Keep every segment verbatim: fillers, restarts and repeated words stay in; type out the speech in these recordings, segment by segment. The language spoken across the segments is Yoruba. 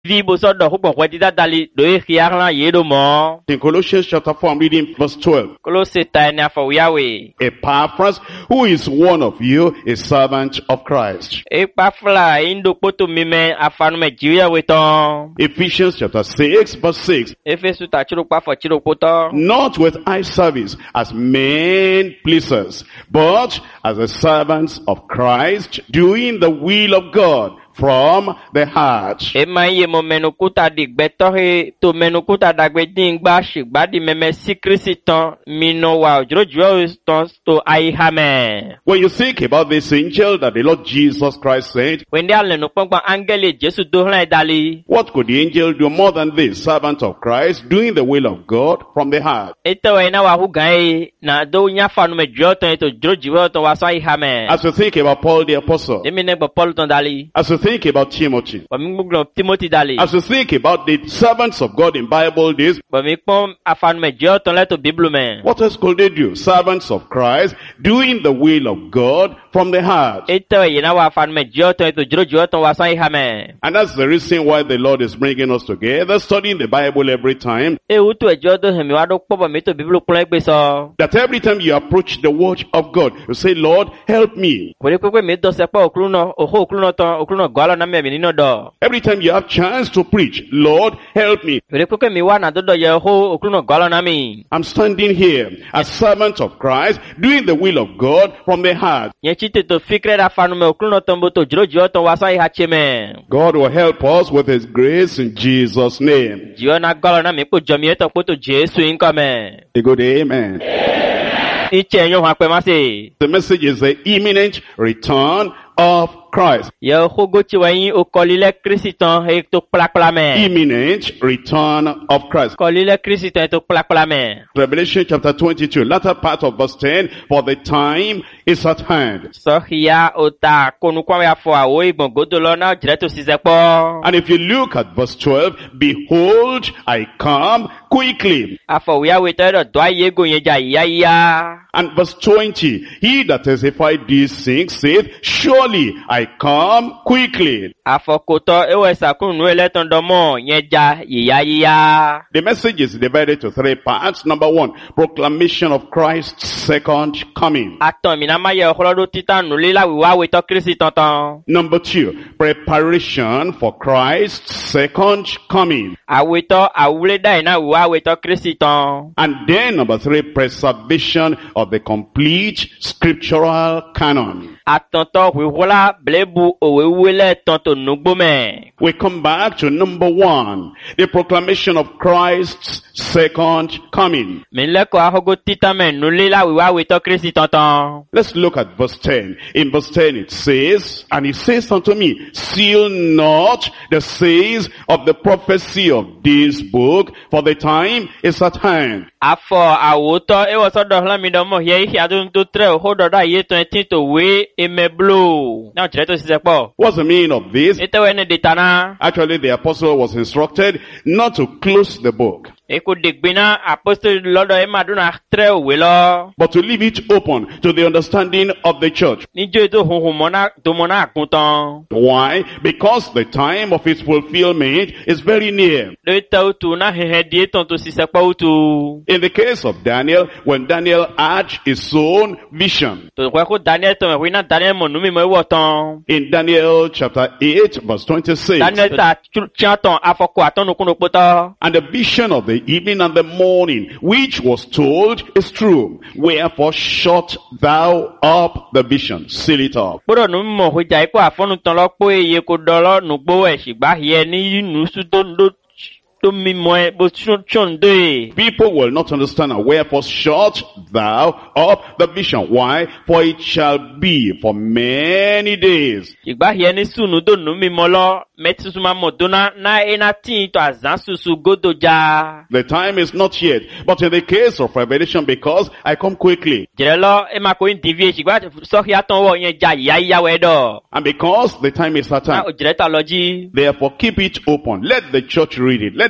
vi bo so do hu bon kwedi dadali do e khiar la yedo mo. In Colossians chapter four, I'm reading verse twelve. Kolose ta ni afo yawe. Epaphras, who is one of you, a servant of Christ. E pa fla indo poto mime afanu me jiya we ton. Ephesians chapter six, verse six. Efesu ta chiro pa fo chiro poto. Not with eye service as men pleasers, but as the servants of Christ, doing the will of God from the heart. E ma ye mo menukuta di gbeto he to menukuta dagbe din gba shigba di meme sikrisi ton mino wa ojrojo ton to ai hame. When you think about this angel that the Lord Jesus Christ sent, When they are lenu pongba angele Jesu do hlan dali. what could the angel do more than this? Servant of Christ, doing the will of God from the heart. Eto we na wa hu gan na do nya fanu me jo ton to jrojo ton wa so ai hame. As you think about Paul the apostle, Emi ne gbo Paul ton dali. as you think about Timothy, Wa mi gbuglo Timothy dali. as you think about the servants of God in Bible days, Wa mi pon afanu me jo ton le to Bible me. what else could they do? Servants of Christ, doing the will of God from the heart. Eto we na wa afanu me jo ton to jrojo ton wa so ai hame. And that's the reason why the Lord is bringing us together, studying the Bible every time, E utu ejo do hemi wa do popo mi to Bible kun egbe so. that every time you approach the word of God, you say, Lord, help me. Kò rí pé mi do se pa okuru náà, òhó okuru náà tán, okuru náà gọ́ọ̀lọ́ náà mẹ́mi nínú ọ̀dọ̀. Every time you have chance to preach, Lord, help me. Kò rí pé mi wá náà dọ́dọ̀ yẹ òhó okuru náà gọ́ọ̀lọ́ náà mi. I'm standing here as servant of Christ, doing the will of God from the heart. Yẹn chi tètò fíkírẹ́ ra fanu mẹ́ okuru náà tán bó tó jìrò jìrò tán wá sáyé ha tse mẹ́. God will help us with His grace in Jesus' name. Jìrò náà gọ́ọ̀lọ́ náà mi kò jọ mi yẹn tán kó tó Jésù yín kọ́ mẹ́. A good amen. Ìtsẹ̀ yóò hàn pẹ́ má se. The message is the imminent return of Christ. Yẹ òhógó tí wọ́n yín okọ̀lílẹ̀ Kristi tán èyí tó kplákplá mẹ́. Imminent return of Christ. Kọ̀lílẹ̀ Kristi tán èyí tó kplákplá mẹ́. Revelation chapter twenty-two, latter part of verse ten, for the time is at hand. Sọ́hìyà òtà kónúkwáwé afọ àwọ̀ ìgbọ̀ngódò lọ́nà jìrẹ́ tó ṣiṣẹ́ pọ̀. And if you look at verse twelve, behold, I come quickly. Afọwíyáwé tẹ́rọ tó ayé gò yẹn jà yíyá yíyá. And verse twenty, he that testified these things saith, surely I come quickly. Afọkòtọ́ ewé sàkúnnù ẹlẹ́tọ̀ndọ́mọ̀ yẹn jà yíyá yíyá. The message is divided to three parts. Number one, proclamation of Christ's second coming. Atọ̀ mìíràn máa yẹ ọ̀kọ́lọ́dún títà nùlé láwìwáwé tọ́ Kírísì tọ̀tàn. Number two, preparation for Christ's second coming. Àwetọ́ àwúlédà iná wìwáwé tọ́ Kírísì tán. And then number three, preservation of the complete scriptural canon. Àtọ̀ntọ̀ wíwọ́lá blébu òwéwélẹ̀ tán tó nugbómẹ̀. We come back to number one, the proclamation of Christ's second coming. Mi lẹ́kọ̀ọ́ ahógó títà mẹ́ nùlé láwìwáwé tọ́ Kírísì tọ̀tàn. Let's look at verse ten. In verse ten it says, and he says unto me, seal not the sayings of the prophecy of this book, for the time is at hand. Afọ àwòtọ́ ewọ́ sọ́dọ̀ hlámidọ́mọ̀ yẹ ihe adúntò tó tẹ́ òhó dọ̀dọ̀ ayé tó ẹtí tó wé emeblo. Náà jẹ́rẹ́ tó ṣiṣẹ́ pọ̀. What's the meaning of this? Ètẹ́wẹ́ ní dìtàná. Actually, the apostle was instructed not to close the book, Èkó dègbéná apostoli lọ́dọ̀ ẹ̀ máa dúnà tẹ́ òwe lọ. but to leave it open to the understanding of the church. Níjó ètò òhun mọ́ná tó mọ́ná àkúntàn. Why? Because the time of its fulfillment is very near. Lórí tẹ́ òtù náà hẹ̀hẹ̀ díẹ̀ tán tó ṣiṣẹ́ pọ̀ òtù. In the case of Daniel, when Daniel had his own vision, Tòkọ́ kó Daniel tán ẹ̀wé náà Daniel mọ̀ númi mọ̀ ẹ̀wọ̀ tán. in Daniel chapter eight, verse twenty-six, Daniel ta tíyàn tán afọkọ àtọ́nukúnnù pọ́tọ́. and the vision of the evening and the morning, which was told, is true. Wherefore shut thou up the vision, seal it up. Gbọ́dọ̀ nù mọ̀ ìjà ikú àfọ́nù tán lọ pé iye kò dọ́lọ́ nùgbó ẹ̀ṣìgbà yẹ ní inú súdó tó mímọ́ ẹ bó tún dé. People will not understand, and wherefore shut thou up the vision. Why? For it shall be for many days. Ìgbà yẹ ní sùnù tó nù mímọ́ lọ mẹ́tísùmá mọ̀ dóná náà iná tí ìtọ̀ àzán ṣoṣo gódò já. The time is not yet, but in the case of Revelation, because I come quickly, Jẹ̀rẹ̀ lọ ẹ máa kó ní dìví ìṣìgbà sọ́kì àtọ̀wọ̀ yẹn já ìyá ìyáwó ẹ̀dọ̀. and because the time is at Náà hand, òjìrẹ́ ta lọ jí. therefore keep it open. Let the church read it. Let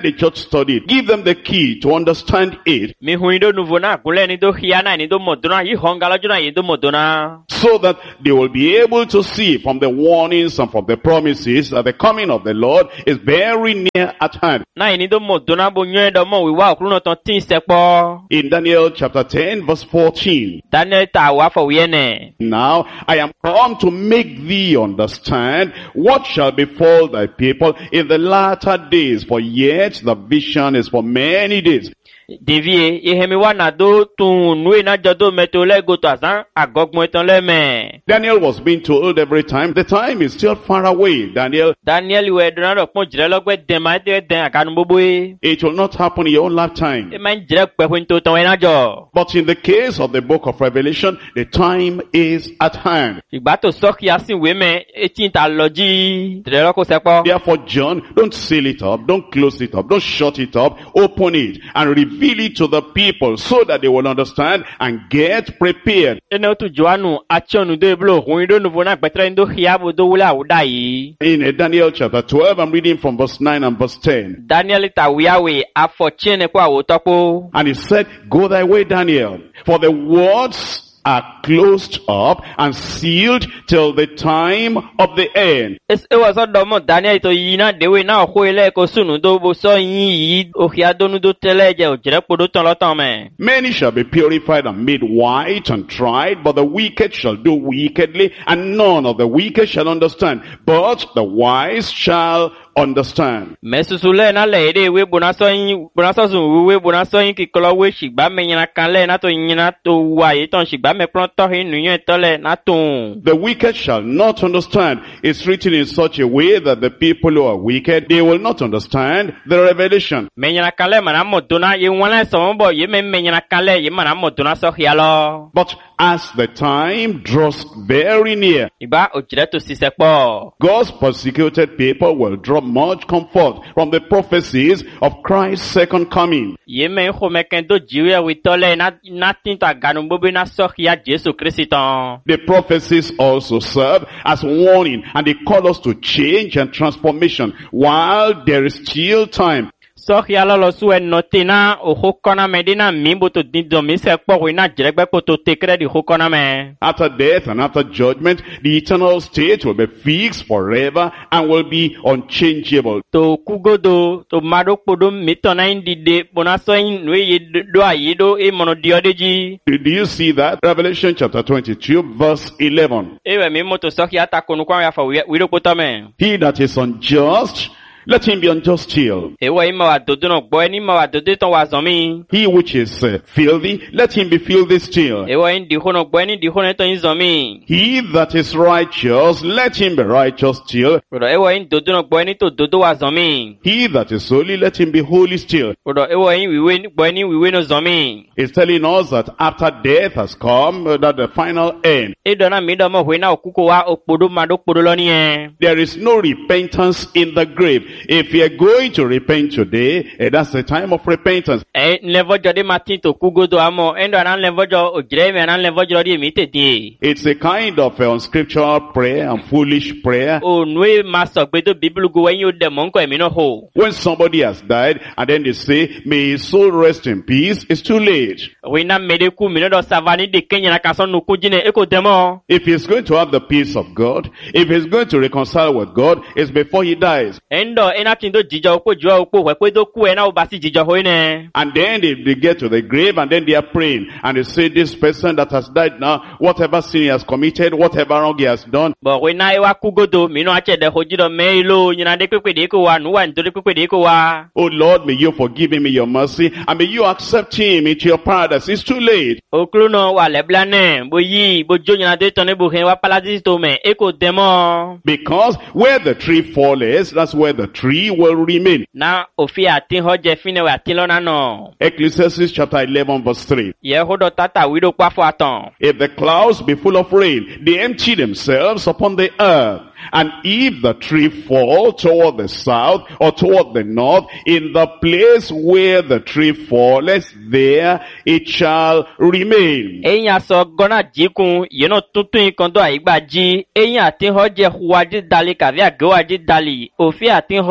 Let the church study it. Give them the key to understand it. Mi huido nuvona kule ni do hiana ni do modona yi hongala juna yi do modona. So that they will be able to see from the warnings and from the promises that the coming of the Lord is very near at hand. Na ni do modona bo nyen do mo wi wa okru no ton tin sepo. In Daniel chapter ten verse fourteen. Daniel ta wa fo wiene. Now I am come to make thee understand what shall befall thy people in the latter days, for yet the vision is for many days. Devie ihemi wa na do tun nu na jodo metole go to asan agogun etan le me. Daniel was being told every time, the time is still far away. Daniel, Daniel we do na ro pon jire logbe den ma de den akanu bobo e. it will not happen in your own lifetime. E ma jire pe fun to tan we na jo. But in the case of the book of Revelation, the time is at hand. Igba to so ki asin we me etin ta loji jire lo ko sepo. Therefore, John, don't seal it up, don't close it up, don't shut it up, open it and reveal it to the people so that they will understand and get prepared. Ene tu Joanu achonu de blo huido nuvo na petre ndo hiabo do wula udai. In uh, Daniel chapter twelve, I'm reading from verse nine and verse ten. Daniel ta wiawe afo chene kwa wotopo. And he said, go thy way, Daniel, for the words are closed up and sealed till the time of the end. Es e was do mo Daniel to yina dewe na ko ile ko sunu do bo so yin yi o hia do nu do teleje o jere podo ton lotan me. Many shall be purified and made white and tried, but the wicked shall do wickedly, and none of the wicked shall understand, but the wise shall understand. Mesusule na le de we bona so yin bona so sun we bona so yin ki kolo we shigba me yin kan le na to yin na to wa yi ton shigba me pron to hin nu yin to le na tun. The wicked shall not understand. It's written in such a way that the people who are wicked, they will not understand the revelation. Me yin kan le mana modona ye wona so bo ye me me yin kan le ye mana modona so hialo. But as the time draws very near, Iba o jire to sisepo. God's persecuted people will draw much comfort from the prophecies of Christ's second coming. Ye me ho me ken do jiwe wi to le na na tin ta ganu bobe na so hia Jesu Christon. The prophecies also serve as warning, and they call us to change and transformation while there is still time. So hia lo lo su en notina o ho kona medina mimbo to dindo mi se po wi na jiregbe ko to tekre di ho kona me. After death and after judgment, the eternal state will be fixed forever and will be unchangeable. To kugodo to mado podo mitona indide bona so in we ye do ayido e mono diodeji. Do you see that? Revelation chapter twenty-two verse eleven. Ewe mi moto so hia ta konu kwa ya fa wi do poto me. He that is unjust, let him be unjust still. Ewe ima wa dodo no gbo eni ma wa dodo ton wa zomi. He which is uh, filthy, let him be filthy still. Ewe in di hono gbo eni di hono ton zomi. He that is righteous, let him be righteous still. Odo ewe in dodo no gbo eni to dodo wa zomi. He that is holy, let him be holy still. Odo ewe in wiwe gbo eni wiwe no zomi. It's telling us that after death has come, uh, that the final end. Edo na mi do mo hwe na okuko wa opodo mado podo lo ni e. There is no repentance in the grave. If you are going to repent today, eh, that's the time of repentance. Eh levo jode matin to kugodo amo endo na levo jo ojire me na levo jo di mi tete. It's a kind of uh, unscriptural prayer and foolish prayer. O nwe ma so gbe to Bible go wen yo de mo nko emi no ho. When somebody has died and then they say, may his soul rest in peace, it's too late. We na medeku mi no do savani de kenya na kaso no kujine eko demo. If he's going to have the peace of God, if he's going to reconcile with God, it's before he dies. Endo ena tindo jijo opo jo opo we pe do ku e na o ba si jijo ho ne. And then they, they get to the grave and then they are praying. And they say, this person that has died now, whatever sin he has committed, whatever wrong he has done. But we na ewa kugodo mi no ache de hojido me lo nyina de pepe de ko wa nu wa ndo de pepe de ko wa. Oh Lord, may you forgive him in your mercy and may you accept him into your paradise. It's too late. Oklu no wa le blane bo yi bo jo nyina de ton e bo hen wa paradise to me eko demo. Because where the tree falls, that's where the tree will remain. Na ofi atin ho je fine wa tin lo na no. Ecclesiastes chapter eleven verse three. Ye ho do tata wi do pa fo atan. If the clouds be full of rain, they empty themselves upon the earth. And if the tree fall toward the south or toward the north, in the place where the tree falleth, there it shall remain. Eyin aso gona jikun ye no tuntun ikan do aigba ji. Eyin atin ho je huwaji dali kavi agewaji dali. Ofi atin ho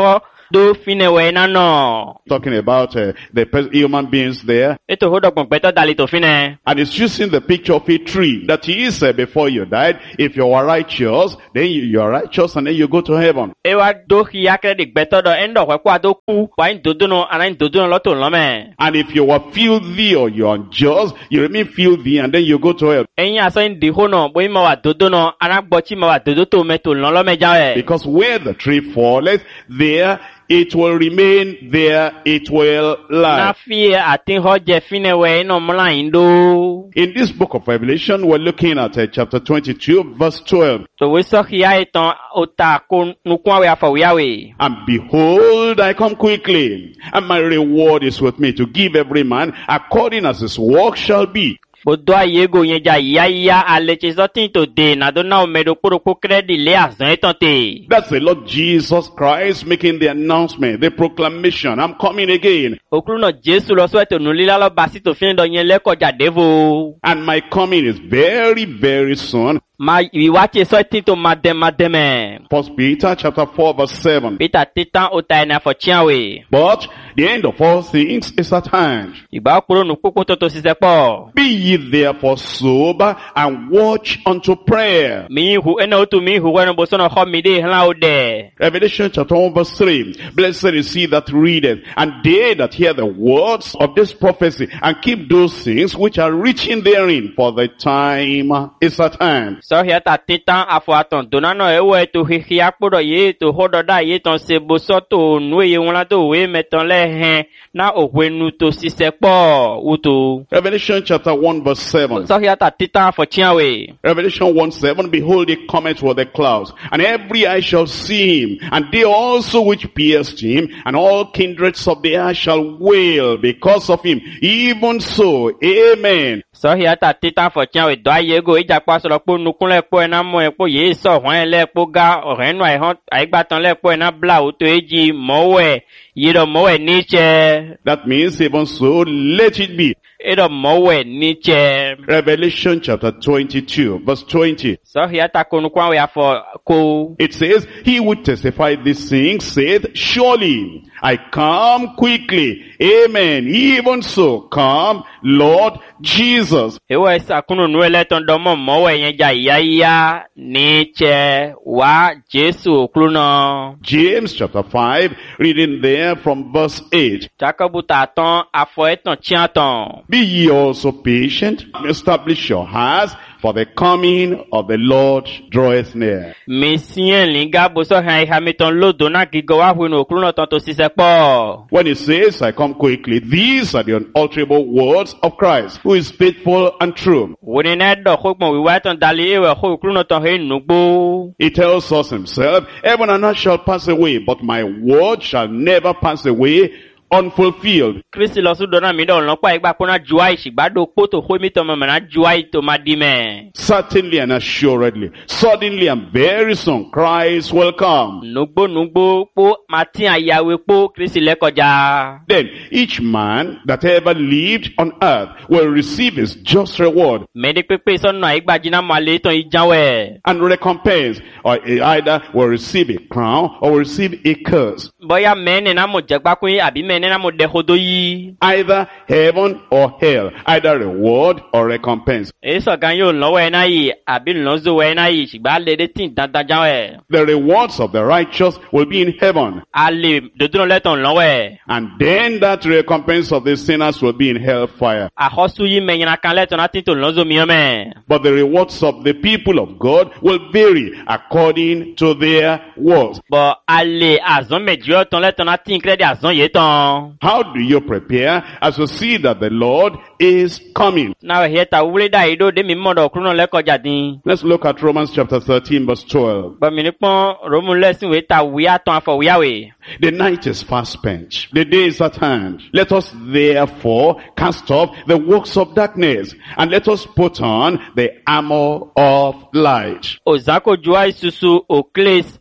do fine we na no. Talking about uh, the pers- human beings there. Eto hodo kon peto dali to fine. And it's using the picture of a tree. That is, uh, before you died, if you are righteous, then you, you are righteous and then you go to heaven. Ewa do hiya kredi beto do endo kwa kwa do ku wa ndodo no ana ndodo no loto lome. And if you were filthy or you are unjust, you remain filthy and then you go to hell. Enya aso ndi hono bo ima wa dodo no ana gbochi ma wa dodo to meto lome jawe. Because where the tree falleth, there it will remain, there it will lie. Na fi atin hoje fine we no mla indo. In this book of Revelation, we're looking at uh, chapter twenty-two, verse twelve. To we so hiya eton ota ko nukwa we afa we yawe. And behold, I come quickly, and my reward is with me to give every man according as his work shall be. Odo ayego yen ja iya iya aleche sotin to de na do na o medo poroko credit le azan etante. That's the Lord Jesus Christ making the announcement, the proclamation, I'm coming again. Okuru no Jesu lo so eto nu lila lo basi to fin do yen le koja devo. And my coming is very, very soon. Ma iwache so tin to madem mademe. First Peter chapter four verse seven. Peter titan ota na fo chiawe. But the end of all things is at hand. Iba okuru nu popo to to sise po. Be ye therefore sober and watch unto prayer. Mi hu ena otu mi hu wenu bosono ho mi de hla ode. Revelation chapter one verse three. Blessed is he that readeth, and they that hear the words of this prophecy, and keep those things which are written therein, for the time is at hand. So here ta titan afo aton donano ewe to hihi akpodo ye to hodo da ye ton se boso to nu ye wona to we meton le hen na ohwenu to sise po uto. Revelation chapter one verse seven. So here ta titan afo chiawe. Revelation one seven. Behold, he cometh with the clouds, and every eye shall see him, and they also which pierced him, and all kindreds of the earth shall wail because of him. Even so, amen. So here ta titan afo chiawe do ayego ija pa so po nukunle po na mo e po ye so hwan le po ga orenu ai hon ai gba tan le po na bla o to eji mowe yido mowe niche. That means even so, let it be. Edo mowe niche. Revelation chapter twenty-two, verse twenty. So here ta konu kwa we afo ko. It says, he would testify these things saith, surely I come quickly. Amen. Even so, come, Lord Jesus. Ewa isa kunu nuele ton domo mowe yenja iya iya niche wa Jesu okluno. James chapter five, reading there from verse eight. Chakabuta ton afo eton chianton. Be ye also patient, establish your hearts, for the coming of the Lord draweth near. Mesien linga boso han hamiton lodo na gigo wa hwenu okluno ton to sise po. When he says, I come quickly, these are the unalterable words of Christ, who is faithful and true. Woni na do khokmo wi wa ton dali ewe ho okluno ton he nugbo. He tells us himself, heaven and earth shall pass away, but my word shall never pass away, unfulfilled. Kristi lo su dona mi do lon pa igba pona juai sigbado poto ho mi to mo na juai to madime. Certainly and assuredly, suddenly and very soon, Christ will come. Nugbo nugbo po matin ayawe po Kristi le koja. Then each man that ever lived on earth will receive his just reward. Medi pepe so no igba jina mo ale ton ijanwe. And recompense, or either will receive a crown or will receive a curse. Boya mene na mo jegba kun abi mene na mo de hodo yi. Either heaven or hell, either reward or recompense. Eso gan yo lowo na yi abi lonzo we na yi sigba le de tin dandan janwe. The rewards of the righteous will be in heaven. Ale dodun le ton lowo. And then that recompense of the sinners will be in hellfire. Ahosu yi menyana kan le ton atin to lonzo mi ome. But the rewards of the people of God will vary according to their works. But ale azon mejo ton le ton atin credit azon ye ton. How do you prepare as you see that the Lord is coming? Now here ta wule da ido de mi modo okruno le koja din. Let's look at Romans chapter thirteen verse twelve. Ba mi ni pon Romu lesson we ta wi aton afo wi awe. The night is fast spent. The day is at hand. Let us therefore cast off the works of darkness, and let us put on the armor of light. Ozako jua isusu okles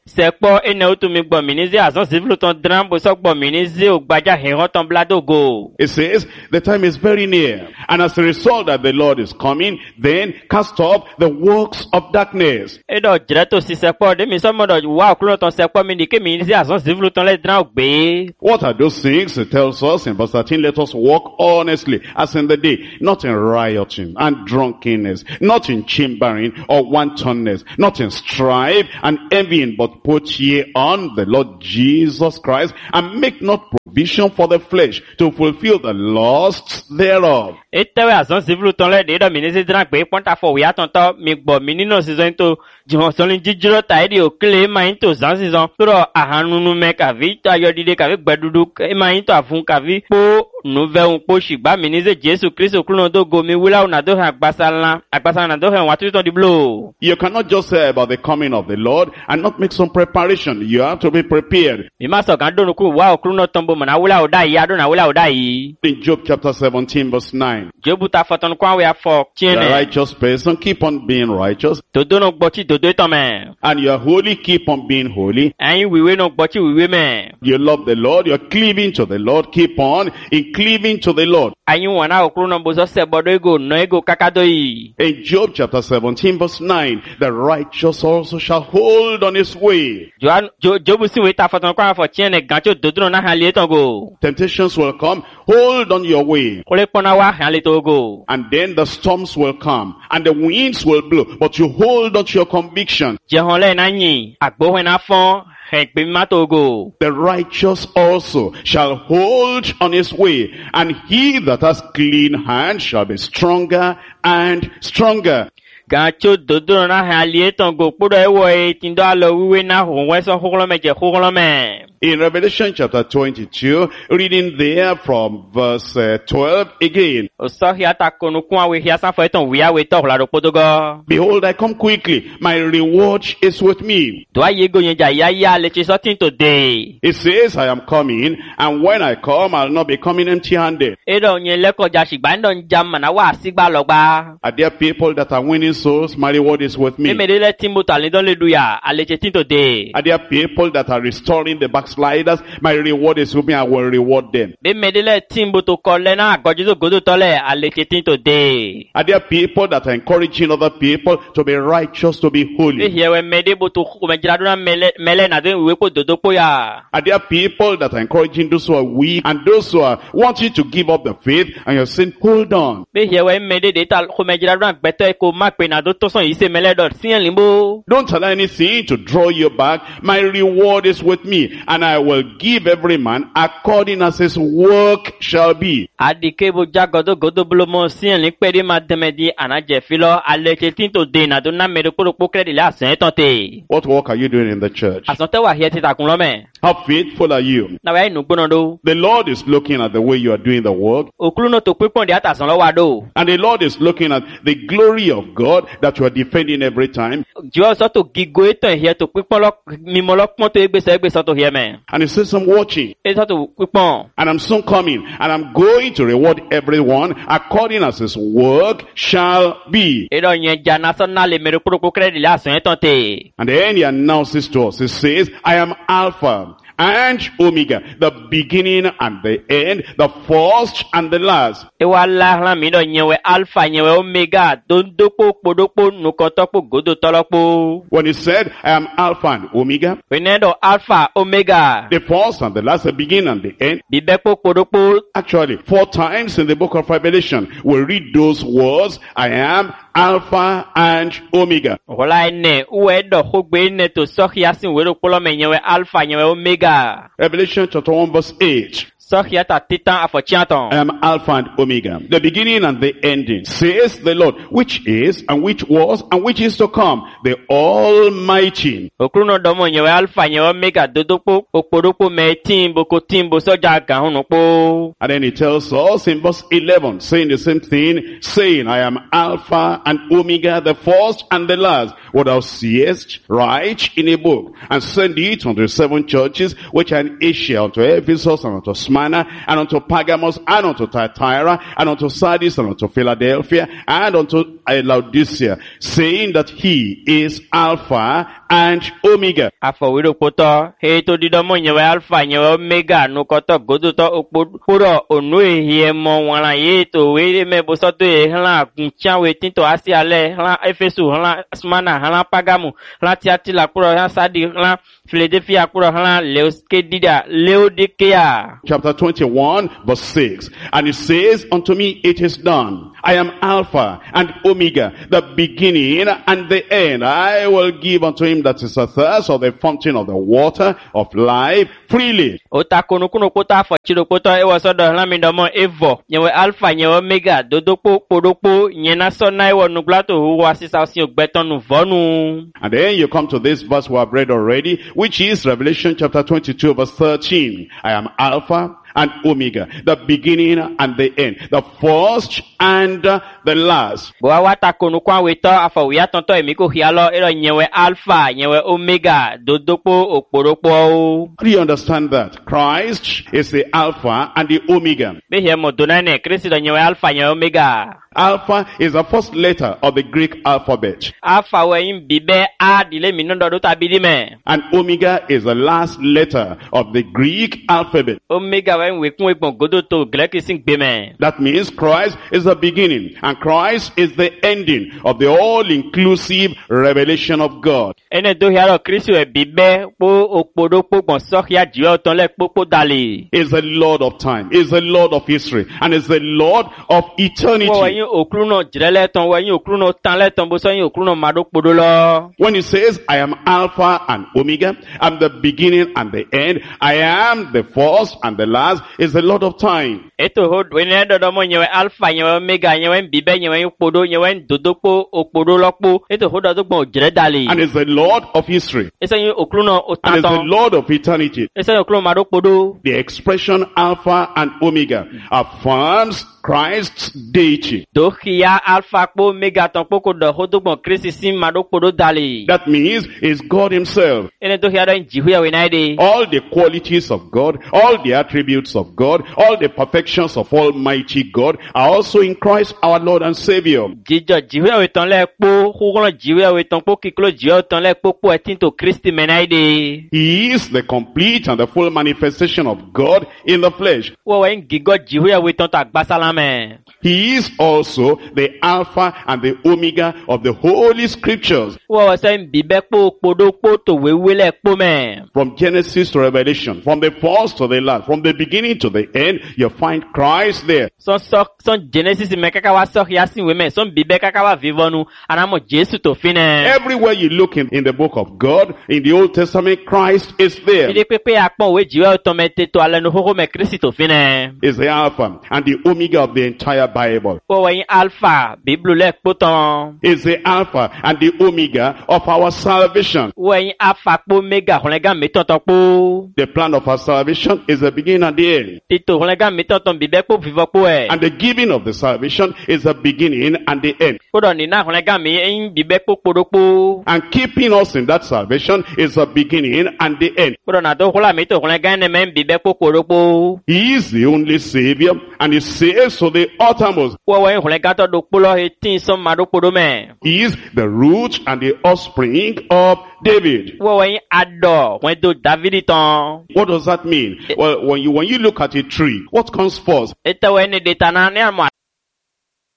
Sekpo ene utumi gbo minizi azon sivlu ton drambo sok gbo minizi ogbaja heron ton bladogo. It says, the time is very near. And as a result that the Lord is coming, then cast off the works of darkness. Edo jireto si sekpo de mi somo do wa okulo ton sekpo mi dike minizi azon sivlu ton le dran ogbe. What are those things? It tells us in verse thirteen, let us walk honestly as in the day, not in rioting and drunkenness, not in chambering or wantonness, not in strife and envying, but put ye on the Lord Jesus Christ, and make not provision for the flesh to fulfill the lusts thereof. Etewe azon sivlu ton le de do minizi dran gbe ponta fo wi atonto mi gbo mi nino season to jihon solin jijiro ta edi okle ma into zan season toro ahanunu me ka vi ta yodide ka vi gbedudu e ma into afun ka vi po nuve un po shigba minize Jesu Kristo kuno do go mi wila una do agbasala agbasala na do he wa tuton di blow. You cannot just say about the coming of the Lord and not make some preparation. You have to be prepared. Mi ma so kan do ku wa okruno tombo mana wila oda yi ado na wila oda yi. In Job chapter seventeen verse nine. Job ta foton kwa we afọ The tiene. righteous person keep on being righteous, Dodo no gbochi dodo to me. and you are holy, keep on being holy. Ayin wiwe no gbochi wiwe me. You love the Lord, you're cleaving to the Lord, keep on in cleaving to the Lord. Ayin wana okruno bozo se bodo ego no ego kakado yi. In Job chapter seventeen verse nine, the righteous also shall hold on his way. Joan jo Job si we ta foton kwa afọ tiene gancho dodo no na han le tongo. Temptations will come, hold on your way. Kole pona wa han le togo. And then the storms will come, and the winds will blow, but you hold on to your conviction. Jehon le na yin, agbo he na fon, hekpe mi ma togo. The righteous also shall hold on his way, and he that has clean hands shall be stronger and stronger. Gancho dodo na han le tongo, podo ewo e tindo alo wiwe na hon weso hoglome je hoglome. In Revelation chapter twenty-two, reading there from verse uh, twelve again. Oso hia ta konu kwa we hia san fo eton wi awe to la do podogo. Behold, I come quickly. My reward is with me. Do aye go yen ja ya ya le chi sotin today. It says, I am coming, and when I come, I'll not be coming empty-handed. Edo yen le ko ja shigba ndo njam na wa sigba logba. Are there people that are winning souls? My reward is with me. Me me de le timbo ta le don le duya, ale che tin today. Are there people that are restoring the backsliders? My reward is with me. I will reward them. Be me de le timbo to kole na goju to godo tole, ale che tin today. Are there people that are encouraging other people to be righteous, to be Be holy? here we me de bo to ko me jira do na mele mele na de we ko dodo po ya. Are there people that are encouraging those who are weak and those who are wanting to give up the faith, and you're saying, hold on. Be here we me de de ta ko me jira do na gbeto ko ma pe na do to son yi se mele do sien limbo. Don't allow anything to draw you back. My reward is with me, and I will give every man according as his work shall be. Adike bo ja godo godo blo mo sien li pe di ma demedi anaje filo ale che tin to de na do na me do ko po credit la sen tonte. What work are you doing in the church? Asante wa here ti ta kun lo me. How faithful are you? Na wa inu gbono do. The Lord is looking at the way you are doing the work, Okulu no to pipon de atasan lo wa do. and the Lord is looking at the glory of God that you are defending every time. Jo so to gigo etan here to pipon lo mimo lo pon to egbese egbese to here me. And he says, I'm watching, E so to pipon. and I'm soon coming, and I'm going to reward everyone according as his work shall be. E do yen ja national me do ko credit la sen tonte. And then he announces to us, he says, I am Alpha and Omega, the beginning and the end, the first and the last. E wa la ran mi do yen we alpha yen we omega don dopo podopo nukotopo godo tolopo. When he said, I am Alpha and Omega, We ne do alpha omega. the first and the last, the beginning and the end. Bibepo podopo. Actually, four times in the book of Revelation, we read those words, I am Alpha and Omega. Hola ene uwe do hogbe ne to sohia sin we do polo me yen we alpha yen we omega. Revelation chapter one verse eight. Sohia ta titan afo I chiaton. am Alpha and Omega, the beginning and the ending, says the Lord, which is and which was and which is to come, the Almighty. Okruno domo yen we alpha yen we omega dodopo opodopo me timbo ko timbo soja ga hunu po. And then he tells us in verse eleven, saying the same thing, saying, I am Alpha and Omega, the first and the last. What thou seest, write in a book, and send it unto the seven churches which are in Asia, unto Ephesus, and unto Smyrna, and unto Pergamos, and unto Thyatira, and unto Sardis, and unto Philadelphia, and unto Laodicea, saying that he is Alpha and Omega. Afọwiro kpotọ he to didomo nyewe alpha nyewe omega nukoto godoto okporo onu ehie mo wala ye to we me bosoto e hla kuncha we tinto asi ale hla Efesu hla Smyrna hla Pagamu hla Tiatila kuro hla Sadi hla Philadelphia kuro hla Laodicea Laodicea. Chapter twenty-one verse six. And it says unto me, it is done. I am Alpha and Omega, the beginning and the end. I will give unto him that is athirst of the fountain of the water of life freely. Ota konukuno kota fachiro kota ewa sodo hlamidomo evo. Nyewe Alpha nyewe Omega dodopo podokpo nyena sona ewa nuglato huwa sisa osi ogbetonu vonu. And then you come to this verse we have read already, which is Revelation chapter twenty-two verse thirteen. I am Alpha and Omega, the beginning and the end, the first and uh, the last. Boa wata konukwa weto afa wiya tonto emiko hialo ero nyewe Alpha nyewe Omega dodopo okporokpo. Do you understand that? Christ is the Alpha and the Omega. Behe mo donane Kristo nyewe Alpha nyewe Omega. Alpha is the first letter of the Greek alphabet. Alpha weyin bibe a dile minondo do tabidime. And Omega is the last letter of the Greek alphabet. Omega weyin wekun wegbon godo to Greek sing beme. That means Christ is the beginning and Christ is the ending of the all-inclusive revelation of God. Ene do hiaro Kristo e bibe po okpodokpo gbon sohia jiwe oton le popo dali. Is the Lord of time, is the Lord of history, and is the Lord of eternity. When he says, I am Alpha and Omega, I'm the beginning and the end, I am the first and the last, is the Lord of time. And is the Lord of history. And is the Lord of eternity. The expression Alpha and Omega affirms Christ's deity. That means is God himself. All the qualities of God, all the attributes of God, all the perfections of Almighty God are also in Christ our Lord and Savior. He is the complete and the full manifestation of God in the flesh. He is also the Alpha and the Omega of the Holy Scriptures. From Genesis to Revelation, from the first to the last, from the beginning to the end, you find Christ there. Everywhere you look in, in the book of God, in the Old Testament, Christ is there. Is the Alpha and the Omega of the entire Bible. Is the Alpha and the Omega of our salvation. The plan of our salvation is the beginning and the end. And the giving of the salvation is the beginning and the end. And keeping us in that salvation is the beginning and the end. He is the only Savior and he saves to the uttermost. He is the root and the offspring of David. What does that mean? Well, when you when you look at a tree, what comes first?